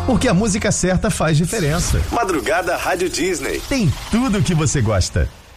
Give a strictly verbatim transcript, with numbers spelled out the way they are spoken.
Porque a música certa faz diferença. Madrugada Rádio Disney. Tem tudo o que você gosta.